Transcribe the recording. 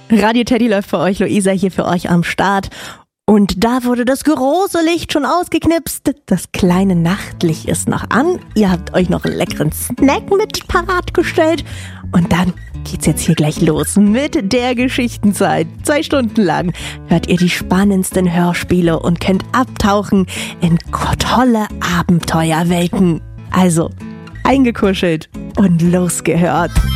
Radio Teddy läuft für euch, Luisa hier für euch am Start. Und da wurde das große Licht schon ausgeknipst. Das kleine Nachtlicht ist noch an. Ihr habt euch noch einen leckeren Snack mit parat gestellt. Und dann geht's jetzt hier gleich los mit der Geschichtenzeit. 2 Stunden lang hört ihr die spannendsten Hörspiele und könnt abtauchen in tolle Abenteuerwelten. Also, eingekuschelt und losgehört.